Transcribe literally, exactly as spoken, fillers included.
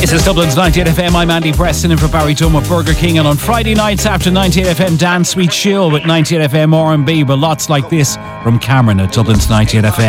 This is Dublin's ninety-eight F M. I'm Andy Preston in for Barry Dunn with Burger King. And on Friday nights after ninety-eight F M, Dan Sweet Chill with ninety-eight F M R and B. But lots like this from Cameron at Dublin's ninety-eight F M.